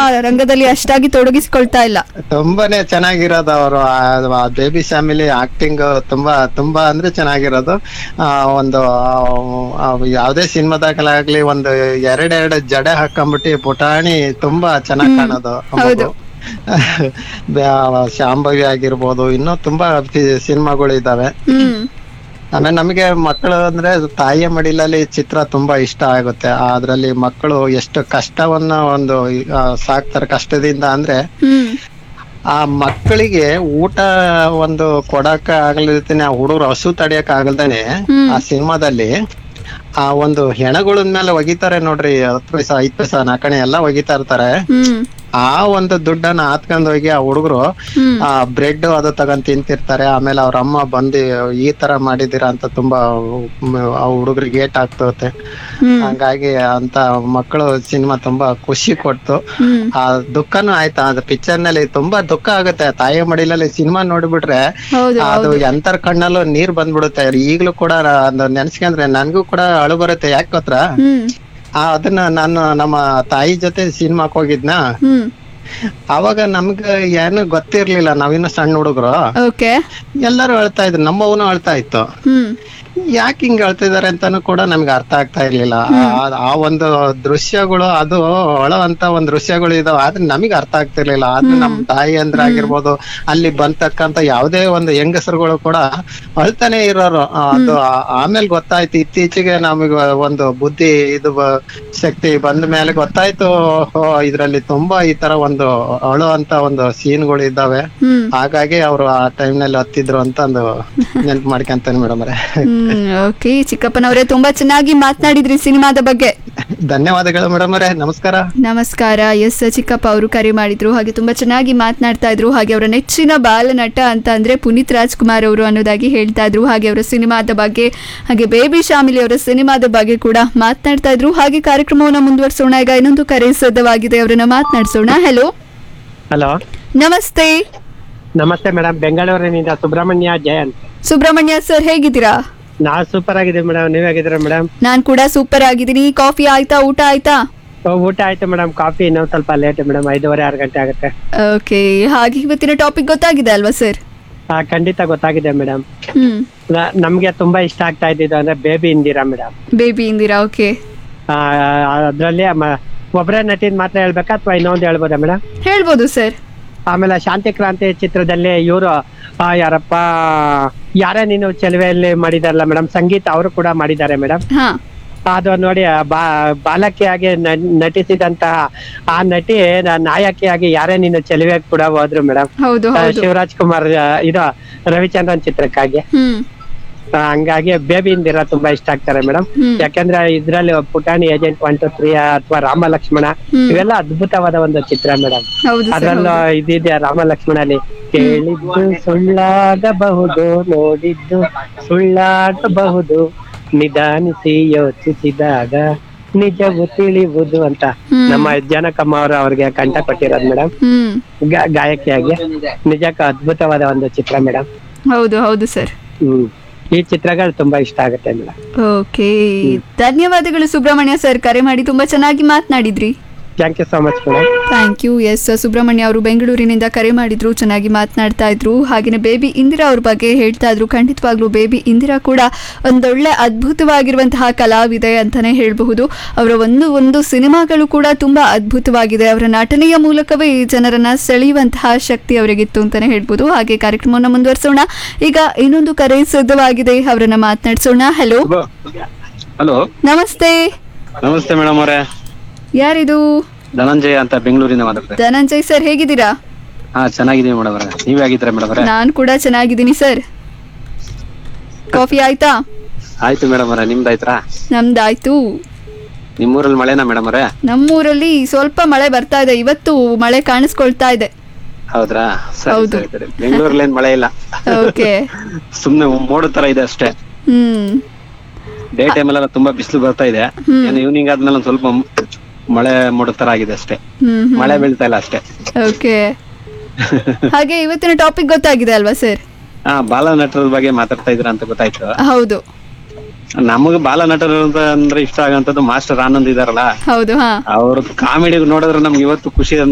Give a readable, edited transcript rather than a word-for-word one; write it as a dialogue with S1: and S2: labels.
S1: ರಂಗದಲ್ಲಿ ಅಷ್ಟಾಗಿ ತೊಡಗಿಸಿಕೊಳ್ತಾ ಇಲ್ಲ.
S2: ತುಂಬಾನೇ ಚೆನ್ನಾಗಿರೋದು ಅವರು. ಬೇಬಿ ಫ್ಯಾಮಿಲಿ ಆಕ್ಟಿಂಗ್ ತುಂಬಾ ತುಂಬಾ ಅಂದ್ರೆ ಚೆನ್ನಾಗಿರೋದು. ಒಂದು ಯಾವ್ದೇ ಸಿನಿಮಾದಾಗಲಾಗ್ಲಿ ಒಂದು ಎರಡೆರಡು ಜಡೆ ಹಾಕೊಂಡ್ಬಿಟ್ಟು ಪುಟಾಣಿ ತುಂಬಾ ಚೆನ್ನಾಗ್ ಕಾಣೋದು.
S1: ಹೌದು.
S2: ಶಾಂಭವಿ ಆಗಿರ್ಬೋದು, ಇನ್ನೂ ತುಂಬಾ ಸಿನಿಮಾಗಳು ಇದಾವೆ. ಆಮೇಲೆ ನಮಗೆ ಮಕ್ಕಳು ಅಂದ್ರೆ ತಾಯಿಯ ಮಡಿಲಲ್ಲಿ ಚಿತ್ರ ತುಂಬಾ ಇಷ್ಟ ಆಗುತ್ತೆ. ಅದ್ರಲ್ಲಿ ಮಕ್ಕಳು ಎಷ್ಟು ಕಷ್ಟವನ್ನ ಒಂದು ಸಾಕ್ತಾರೆ. ಕಷ್ಟದಿಂದ ಅಂದ್ರೆ ಆ ಮಕ್ಕಳಿಗೆ ಊಟ ಒಂದು ಕೊಡಕ ಆಗಲ್ದೇನೆ, ಆ ಹುಡುಗರು ಹಸು ತಡಿಯಕ್ ಆಗಲ್ದೇನೆ ಆ ಸಿನಿಮಾದಲ್ಲಿ ಆ ಒಂದು ಹೆಣಗಳ ಮೇಲೆ ಒಗಿತಾರೆ ನೋಡ್ರಿ. 10 ಪೈಸಾ 5 ಪೈಸಾ ನಾಕಣೆ ಎಲ್ಲಾ ಒಗಿತಾ ಇರ್ತಾರೆ. ಆ ಒಂದು ದುಡ್ಡನ್ನ ಹಾತ್ಕೊಂಡ್ ಹೋಗಿ ಆ ಹುಡುಗರು ಆ ಬ್ರೆಡ್ ಅದು ತಗೊಂಡ್ ತಿಂತಿರ್ತಾರೆ. ಆಮೇಲೆ ಅವ್ರ ಅಮ್ಮ ಬಂದು ಈ ತರ ಮಾಡಿದೀರಾ ಅಂತ ತುಂಬಾ ಆ ಹುಡುಗರಿಗೆ ಏಟ್ ಆಗ್ತತೆ. ಹಂಗಾಗಿ ಅಂತ ಮಕ್ಕಳು ಸಿನಿಮಾ ತುಂಬಾ ಖುಷಿ ಕೊಡ್ತು. ಆ ದುಃಖನೂ ಆಯ್ತಾ, ಅದು ಪಿಕ್ಚರ್ ನಲ್ಲಿ ತುಂಬಾ ದುಃಖ ಆಗುತ್ತೆ. ತಾಯಿಯ ಮಡಿಲಲ್ಲಿ ಸಿನಿಮಾ ನೋಡ್ಬಿಟ್ರೆ ಅದು ಎಂತರ ಕಣ್ಣಲ್ಲೂ ನೀರ್ ಬಂದ್ಬಿಡುತ್ತೆ. ಈಗ್ಲೂ ಕೂಡ ನೆನ್ಸ್ಕೊಂಡ್ರೆ ನನ್ಗೂ ಕೂಡ ಅಳು ಬರುತ್ತೆ. ಯಾಕೆ ಗೊತ್ತಾ, ಅದನ್ನ ನಾನು ನಮ್ಮ ತಾಯಿ ಜೊತೆ ಸಿನಿಮಾಕ್ ಹೋಗಿದ್ನ. ಅವಾಗ ನಮ್ಗ ಏನು ಗೊತ್ತಿರ್ಲಿಲ್ಲ, ನಾವಿನ್ನು ಸಣ್ಣ ಹುಡುಗರು. ಎಲ್ಲರೂ ಅಳ್ತಾ ಇದ್ರು, ನಮ್ಮವನು ಅಳ್ತಾ ಇತ್ತು. ಯಾಕೆ ಹಿಂಗ್ ಹೇಳ್ತಿದಾರೆ ಅಂತಾನು ಕೂಡ ನಮ್ಗೆ ಅರ್ಥ ಆಗ್ತಾ ಇರ್ಲಿಲ್ಲ. ಆ ಒಂದು ದೃಶ್ಯಗಳು, ಅದು ಅಳುವಂತ ಒಂದ್ ದೃಶ್ಯಗಳು ಇದಾವ, ಆದ್ರೆ ನಮಗ್ ಅರ್ಥ ಆಗ್ತಿರ್ಲಿಲ್ಲ. ಆದ್ರೆ ನಮ್ ತಾಯಿ ಅಂದ್ರೆ ಆಗಿರ್ಬೋದು, ಅಲ್ಲಿ ಬಂತಕ್ಕಂತ ಯಾವ್ದೇ ಒಂದು ಹೆಂಗಸರುಗಳು ಕೂಡ ಅಳ್ತಾನೆ ಇರೋರು. ಅದು ಆಮೇಲೆ ಗೊತ್ತಾಯ್ತು, ಇತ್ತೀಚೆಗೆ ನಮಗ ಒಂದು ಬುದ್ಧಿ ಇದು ಶಕ್ತಿ ಬಂದ ಮೇಲೆ ಗೊತ್ತಾಯ್ತು, ಇದ್ರಲ್ಲಿ ತುಂಬಾ ಈ ತರ ಒಂದು ಅಳುವಂತ ಒಂದು ಸೀನ್ಗಳು ಇದ್ದಾವೆ. ಹಾಗಾಗಿ ಅವ್ರು ಆ ಟೈಮ್ ನಲ್ಲಿ ಹತ್ತಿದ್ರು ಅಂತ ಒಂದು ನೆನ್ಪು ಮಾಡ್ಕೊಂತಾನೆ ಮೇಡಮ್ ಅವರೇ.
S1: ಓಕೆ ಚಿಕ್ಕಪ್ಪನವರೇ, ತುಂಬಾ ಚೆನ್ನಾಗಿ ಮಾತನಾಡಿದ್ರಿ ಸಿನಿಮಾದ ಬಗ್ಗೆ.
S2: ಧನ್ಯವಾದಗಳು ಮೇಡಮ್ ಅವರೇ, ನಮಸ್ಕಾರ.
S1: ನಮಸ್ಕಾರ. ಎಸ್, ಚಿಕ್ಕಪ್ಪ ಅವರು ಕರೆ ಮಾಡಿದ್ರು, ಹಾಗೆ ತುಂಬಾ ಚೆನ್ನಾಗಿ ಮಾತನಾಡ್ತಾ ಇದ್ರು. ಹಾಗೆ ಅವರ ನೆಚ್ಚಿನ ಬಾಲನಟ ಅಂತ ಅಂದ್ರೆ ಪುನೀತ್ ರಾಜ್ಕುಮಾರ್ ಅವರು ಅನ್ನೋದಾಗಿ ಹೇಳ್ತಾ ಇದ್ರು. ಹಾಗೆ ಅವರ ಸಿನಿಮಾದ ಬಗ್ಗೆ, ಹಾಗೆ ಬೇಬಿ ಫ್ಯಾಮಿಲಿ ಅವರ ಸಿನಿಮಾದ ಬಗ್ಗೆ ಕೂಡ ಮಾತನಾಡ್ತಾ ಇದ್ರು. ಹಾಗೆ ಕಾರ್ಯಕ್ರಮವನ್ನು ಮುಂದುವರಿಸೋಣ. ಈಗ ಇನ್ನೊಂದು ಕರೆ ಸಿದ್ಧವಾಗಿದೆ, ಅವರನ್ನ ಮಾತನಾಡಿಸೋಣ. ಹಲೋ.
S3: ಹಲೋ,
S1: ನಮಸ್ತೆ.
S3: ನಮಸ್ತೆ ಮೇಡಮ್, ಬೆಂಗಳೂರಿನಿಂದ ಸುಬ್ರಹ್ಮಣ್ಯ ಜಯಂತ್.
S1: ಸುಬ್ರಹ್ಮಣ್ಯ ಸರ್, ಹೇಗಿದ್ದೀರಾ?
S3: ನಾವ್ ಸೂಪರ್ ಆಗಿದ್ದೀವಿ ಮೇಡಮ್, ನೀವ್ ಹೇಗಿದ್ದೀರಾ ಮೇಡಮ್?
S1: ನಾನ್ ಕೂಡ ಸೂಪರ್ ಆಗಿದ್ದೀನಿ. ಕಾಫಿ ಆಯ್ತಾ, ಊಟ ಆಯ್ತಾ?
S3: ಊಟ ಆಯ್ತು ಮೇಡಮ್, ಕಾಫಿ ಇನ್ನೊಂದ್ ಸ್ವಲ್ಪ ಲೇಟ್ ಮೇಡಮ್, 5:30-6 ಗಂಟೆ ಆಗುತ್ತೆ.
S1: ಓಕೆ, ಹಾಗೆ ಇವತ್ತಿನ ಟಾಪಿಕ್ ಗೊತ್ತಾಗಿದೆ ಅಲ್ವಾ ಸರ್?
S3: ಖಂಡಿತ ಗೊತ್ತಾಗಿದೆ ಮೇಡಮ್. ನಮ್ಗೆ ತುಂಬಾ ಇಷ್ಟ ಆಗ್ತಾ ಇದ್ದಿದ್ದು ಅಂದ್ರೆ baby Indira madam.
S1: Baby Indira, okay.
S3: ಅದ್ರಲ್ಲಿ ಒಬ್ಬರೇ ನಟಿದ್ ಮಾತ್ರ ಹೇಳ್ಬೇಕಾ ಅಥವಾ ಇನ್ನೊಂದು ಹೇಳ್ಬೋದಾ ಮೇಡಮ್?
S1: ಹೇಳ್ಬೋದು ಸರ್.
S3: ಆಮೇಲೆ ಶಾಂತಿ ಕ್ರಾಂತಿ ಚಿತ್ರದಲ್ಲಿ ಇವರು ಯಾರಪ್ಪ, ಯಾರೇ ನೀನು ಚೆಲುವೆಯಲ್ಲಿ ಮಾಡಿದಾರಲ್ಲ ಮೇಡಮ್, ಸಂಗೀತ ಅವರು ಕೂಡ ಮಾಡಿದ್ದಾರೆ ಮೇಡಮ್. ಅದು ನೋಡಿ, ಬಾಲಕಿಯಾಗಿ ನಟಿಸಿದಂತಹ ಆ ನಟಿ ನಾಯಕಿಯಾಗಿ ಯಾರೇ ನೀನು ಚೆಲುವೆ ಕೂಡ ಹೋದ್ರು ಮೇಡಮ್. ಶಿವರಾಜ್ ಕುಮಾರ್ ಇದು ರವಿಚಂದ್ರನ್ ಚಿತ್ರಕ್ಕಾಗಿ. ಹಂಗಾಗಿ ಬೇಬಿ ಇಂದಿರಾ ತುಂಬಾ ಇಷ್ಟ ಆಗ್ತಾರೆ ಮೇಡಮ್. ಯಾಕಂದ್ರೆ ಇದ್ರಲ್ಲಿ ಪುಟಾಣಿ ಏಜೆಂಟ್ 1 2 3 ಅಥವಾ ರಾಮ ಲಕ್ಷ್ಮಣ, ಇವೆಲ್ಲ ಅದ್ಭುತವಾದ ಒಂದು ಚಿತ್ರ ಮೇಡಮ್. ಅದ್ರಲ್ಲೂ ಇದಿದೆ ರಾಮ ಲಕ್ಷ್ಮಣಲ್ಲಿ, ಕೇಳಿದ್ದು ಸುಳ್ಳಾಗಬಹುದು, ನೋಡಿದ್ದು ಸುಳ್ಳಾಗಬಹುದು, ನಿಧಾನಿಸಿ ಯೋಚಿಸಿದಾಗ ನಿಜವು ತಿಳಿಯುವುದು ಅಂತ ನಮ್ಮ ಜನಕಮ್ಮ ಅವರು ಅವ್ರಿಗೆ ಕಂಠ ಕೊಟ್ಟಿರೋದು ಮೇಡಮ್, ಗಾಯಕಿಯಾಗಿ. ನಿಜಕ್ಕೂ ಅದ್ಭುತವಾದ ಒಂದು ಚಿತ್ರ ಮೇಡಮ್.
S1: ಹೌದು ಹೌದು ಸರ್.
S3: ಈ ಚಿತ್ರಗಳು ತುಂಬಾ ಇಷ್ಟ ಆಗುತ್ತೆ ಮೇಡಮ್.
S1: ಓಕೆ, ಧನ್ಯವಾದಗಳು ಸುಬ್ರಹ್ಮಣ್ಯ ಸರ್, ಕರೆ ಮಾಡಿ ತುಂಬಾ ಚೆನ್ನಾಗಿ ಮಾತನಾಡಿದ್ರಿ.
S3: Thank you so much madam.
S1: Thank you. S, Subrahmanya ಅವರು ಬೆಂಗಳೂರಿನಿಂದ ಕರೆ ಮಾಡಿದ್ರು, ಚೆನ್ನಾಗಿ ಮಾತನಾಡ್ತಾ ಇದ್ರು. ಹಾಗೆಯೇ ಬೇಬಿ ಇಂದಿರಾ ಅವ್ರ ಬಗ್ಗೆ ಹೇಳ್ತಾ ಇದ್ರು. ಖಂಡಿತವಾಗ್ಲೂ ಬೇಬಿ ಇಂದಿರಾ ಕೂಡ ಒಂದೊಳ್ಳೆ ಅದ್ಭುತವಾಗಿರುವಂತಹ ಕಲಾವಿದೆ ಅಂತಾನೆ ಹೇಳಬಹುದು. ಅವರ ಒಂದು ಸಿನಿಮಾಗಳು ಕೂಡ ತುಂಬಾ ಅದ್ಭುತವಾಗಿದೆ. ಅವರ ನಟನೆಯ ಮೂಲಕವೇ ಈ ಜನರನ್ನ ಸೆಳೆಯುವಂತಹ ಶಕ್ತಿ ಅವರಿಗಿತ್ತು ಅಂತಾನೆ ಹೇಳ್ಬೋದು. ಹಾಗೆ ಕಾರ್ಯಕ್ರಮವನ್ನು ಮುಂದುವರಿಸೋಣ. ಈಗ ಇನ್ನೊಂದು ಕರೆ ಸಿದ್ಧವಾಗಿದೆ, ಅವರನ್ನ ಮಾತನಾಡಿಸೋಣ. ಹಲೋ.
S4: ಹಲೋ,
S1: ನಮಸ್ತೆ.
S4: ನಮಸ್ತೆ ಮೇಡಮ್ ಅವರೇ.
S1: ಯಾರಿದು?
S4: ಧನಂಜಯ ಅಂತ, ಬೆಂಗಳೂರಿನ ಮಾತಾಡ್ತಾರೆ.
S1: ಧನಂಜಯ್ ಸರ್, ಹೇಗಿದ್ದೀರಾ?
S4: ಚೆನ್ನಾಗಿದ್ದೀನಿ ಮೇಡಮ್ ಅವರೇ, ನೀವ್ ಹೇಗಿದ್ದೀರಾ ಮೇಡಮ್ ಅವರೇ?
S1: ನಾನ್ ಕೂಡ ಚೆನ್ನಾಗಿದ್ದೀನಿ ಸರ್. ಕಾಫಿ ಆಯ್ತಾ?
S4: ಆಯ್ತು ಮೇಡಮ್ ಅವರೇ, ನಿಮ್ದಾಯ್ತಾ?
S1: ನಮ್ದಾಯ್ತು.
S4: ನಿಮ್ಮೂರಲ್ಲಿ ಮಳೆನಾ ಮೇಡಮ್ ಅವರೇ?
S1: ನಮ್ಮೂರಲ್ಲಿ ಸ್ವಲ್ಪ ಮಳೆ ಬರ್ತಾ ಇದೆ, ಇವತ್ತು ಮಳೆ ಕಾಣಿಸ್ಕೊಳ್ತಾ ಇದೆ.
S4: ಹೌದ್ರಾ? ಹೌದು. ಬೆಂಗಳೂರಲ್ಲಿ ಏನ್ ಮಳೆ ಇಲ್ಲ,
S1: ಓಕೆ.
S4: ಸುಮ್ನೆ ಮೋಡ ತರ ಇದೆ ಅಷ್ಟೇ. ಡೇ ಟೈಮ್ ಎಲ್ಲ ತುಂಬಾ ಬಿಸಿಲು ಬರ್ತಾ ಇದೆ, ಈವ್ನಿಂಗ್ ಆದ್ಮೇಲೆ ಒಂದ್ ಸ್ವಲ್ಪ ಮಳೆ ಮೋಡ ತರ ಆಗಿದೆ ಅಷ್ಟೇ, ಮಳೆ ಬೀಳ್ತಾ ಇಲ್ಲ ಅಷ್ಟೇ. ಓಕೆ.
S1: ಹಾಗೆ ಇವತ್ತಿನ ಟಾಪಿಕ್ ಗೊತ್ತಾಗಿದೆ ಅಲ್ವಾ ಸರ್?
S4: ಬಾಲ ನಟರ ಬಗ್ಗೆ ಮಾತಾಡ್ತಾ ಇದ್ರ ಅಂತ ಗೊತ್ತಾಯ್ತು.
S1: ಹೌದು.
S4: ನಮಗ ಬಾಲ ನಟರು ಅಂದ್ರೆ ಇಷ್ಟ ಆಗಂತದ್ದು ಮಾಸ್ಟರ್ ಆನಂದ್ ಇದಾರಲ್ಲ,
S1: ಹೌದು.
S4: ಅವ್ರ ಕಾಮಿಡಿ ನೋಡಿದ್ರೆ ನಮ್ಗೆ ಇವತ್ತು ಖುಷಿ